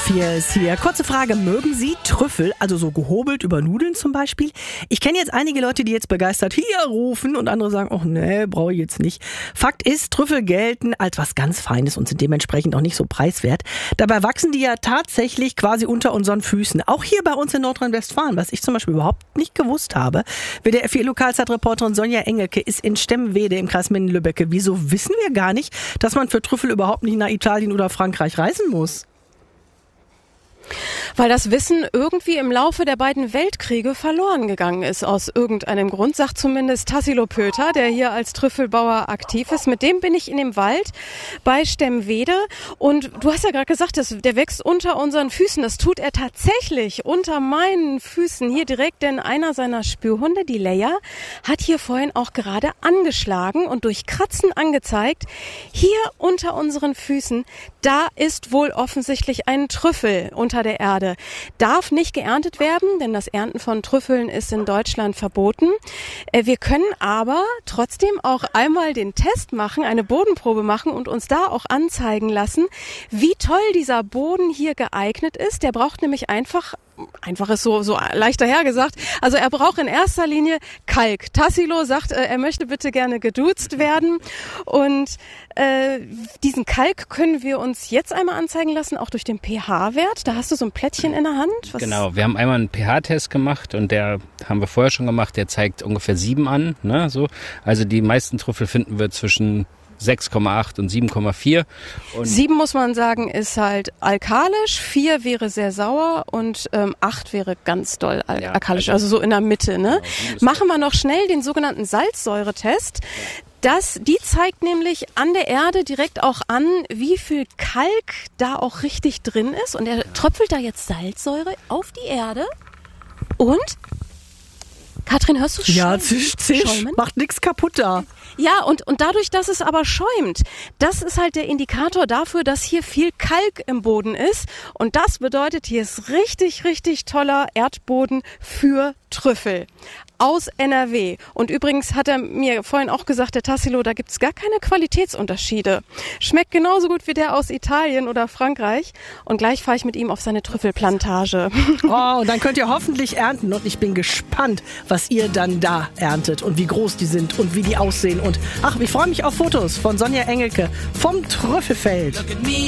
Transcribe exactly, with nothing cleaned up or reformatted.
vier ist hier. Kurze Frage, mögen Sie Trüffel, also so gehobelt über Nudeln zum Beispiel? Ich kenne jetzt einige Leute, die jetzt begeistert hier rufen und andere sagen, ach nee, brauche ich jetzt nicht. Fakt ist, Trüffel gelten als was ganz Feines und sind dementsprechend auch nicht so preiswert. Dabei wachsen die ja tatsächlich quasi unter unseren Füßen. Auch hier bei uns in Nordrhein-Westfalen, was ich zum Beispiel überhaupt nicht gewusst habe. W D R vier Lokalzeitreporterin Sonja Engelke ist in Stemwede im Kreis Minden-Lübbecke. Wieso wissen wir gar nicht, dass man für Trüffel überhaupt nicht nach Italien oder Frankreich reisen muss? Weil das Wissen irgendwie im Laufe der beiden Weltkriege verloren gegangen ist, aus irgendeinem Grund, sagt zumindest Tassilo Pöter, der hier als Trüffelbauer aktiv ist. Mit dem bin ich in dem Wald bei Stemwede und du hast ja gerade gesagt, das, der wächst unter unseren Füßen. Das tut er tatsächlich unter meinen Füßen hier direkt, denn einer seiner Spürhunde, die Leia, hat hier vorhin auch gerade angeschlagen und durch Kratzen angezeigt, hier unter unseren Füßen, da ist wohl offensichtlich ein Trüffel unter der Erde. Darf nicht geerntet werden, denn das Ernten von Trüffeln ist in Deutschland verboten. Wir können aber trotzdem auch einmal den Test machen, eine Bodenprobe machen und uns da auch anzeigen lassen, wie toll dieser Boden hier geeignet ist. Der braucht nämlich einfach Einfach ist so, so leicht dahergesagt. Also er braucht in erster Linie Kalk. Tassilo sagt, äh, er möchte bitte gerne geduzt werden. Und äh, diesen Kalk können wir uns jetzt einmal anzeigen lassen, auch durch den pH-Wert. Da hast du so ein Plättchen in der Hand. Was Genau, wir haben einmal einen pH-Test gemacht und der haben wir vorher schon gemacht. Der zeigt ungefähr sieben an. Ne, so. Also die meisten Trüffel finden wir zwischen sechs Komma acht und sieben Komma vier. Und sieben muss man sagen, ist halt alkalisch, vier wäre sehr sauer und ähm, acht wäre ganz doll al- ja, alkalisch, also, also so in der Mitte. Ne? Genau, machen wir noch schnell den sogenannten Salzsäuretest. Das, die zeigt nämlich an der Erde direkt auch an, wie viel Kalk da auch richtig drin ist. Und er tröpfelt da jetzt Salzsäure auf die Erde und... Katrin, hörst du es? Ja, zisch, zisch, macht nichts kaputt da. Ja, und, und dadurch, dass es aber schäumt, das ist halt der Indikator dafür, dass hier viel Kalk im Boden ist. Und das bedeutet, hier ist richtig, richtig toller Erdboden für Trüffel aus N R W. Und übrigens hat er mir vorhin auch gesagt, der Tassilo, da gibt's gar keine Qualitätsunterschiede. Schmeckt genauso gut wie der aus Italien oder Frankreich. Und gleich fahre ich mit ihm auf seine Trüffelplantage. Oh, und dann könnt ihr hoffentlich ernten. Und ich bin gespannt, was ihr dann da erntet und wie groß die sind und wie die aussehen. Und ach, ich freue mich auf Fotos von Sonja Engelke vom Trüffelfeld.